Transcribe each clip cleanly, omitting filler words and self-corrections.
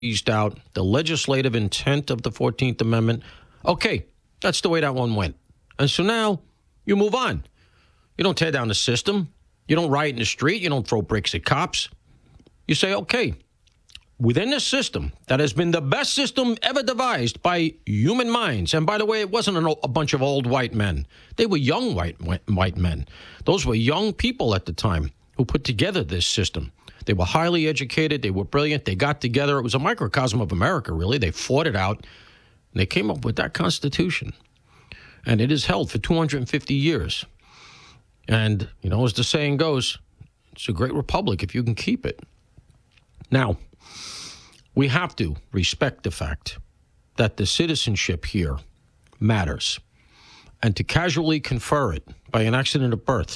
eased out the legislative intent of the 14th Amendment. Okay, that's the way that one went. And so now you move on. You don't tear down the system. You don't riot in the street. You don't throw bricks at cops. You say, okay, within this system that has been the best system ever devised by human minds. And by the way, it wasn't a bunch of old white men. They were young white men. Those were young people at the time who put together this system. They were highly educated. They were brilliant. They got together. It was a microcosm of America, really. They fought it out. And they came up with that Constitution. And it is held for 250 years. And, as the saying goes, it's a great republic if you can keep it. Now, we have to respect the fact that the citizenship here matters. And to casually confer it by an accident of birth,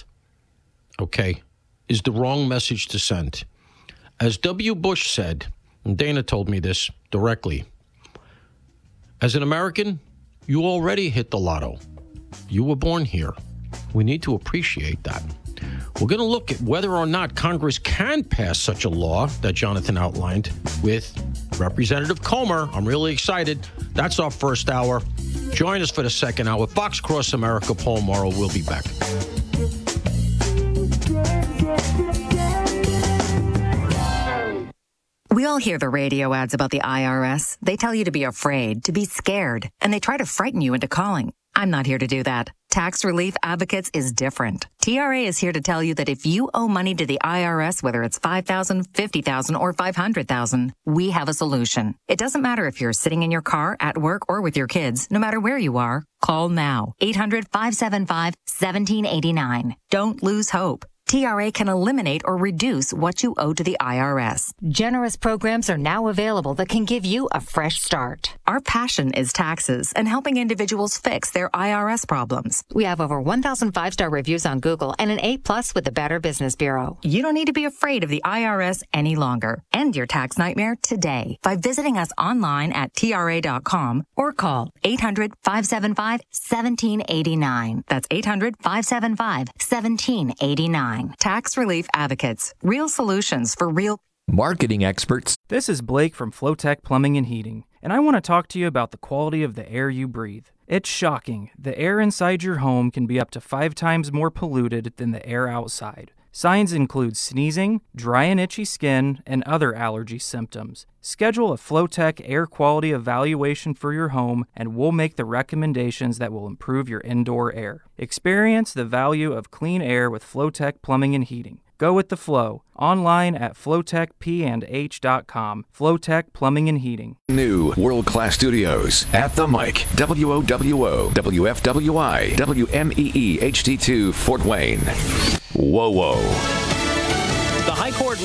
is the wrong message to send. As W. Bush said, and Dana told me this directly, as an American, you already hit the lotto. You were born here. We need to appreciate that. We're going to look at whether or not Congress can pass such a law that Jonathan outlined with Representative Comer. I'm really excited. That's our first hour. Join us for the second hour. Fox Cross America, Paul Morrow. We'll be back. We all hear the radio ads about the IRS. They tell you to be afraid, to be scared, and they try to frighten you into calling. I'm not here to do that. Tax Relief Advocates is different. TRA is here to tell you that if you owe money to the IRS, whether it's $5,000, $50,000, or $500,000, we have a solution. It doesn't matter if you're sitting in your car, at work, or with your kids. No matter where you are, call now. 800-575-1789. Don't lose hope. TRA can eliminate or reduce what you owe to the IRS. Generous programs are now available that can give you a fresh start. Our passion is taxes and helping individuals fix their IRS problems. We have over 1,000 5-star reviews on Google and an A+ with the Better Business Bureau. You don't need to be afraid of the IRS any longer. End your tax nightmare today by visiting us online at TRA.com or call 800-575-1789. That's 800-575-1789. Tax Relief Advocates. Real solutions for real marketing experts. This is Blake from Flowtech Plumbing and Heating, and I want to talk to you about the quality of the air you breathe. It's shocking. The air inside your home can be up to 5 times more polluted than the air outside. Signs include sneezing, dry and itchy skin, and other allergy symptoms. Schedule a Flowtech air quality evaluation for your home, and we'll make the recommendations that will improve your indoor air. Experience the value of clean air with Flowtech Plumbing and Heating. Go with the flow. Online at flowtechpandh.com. Flowtech Plumbing and Heating. New world-class studios at the mic. WOWO, WFWI, WMEE HD2 Fort Wayne. Whoa, whoa. The High Court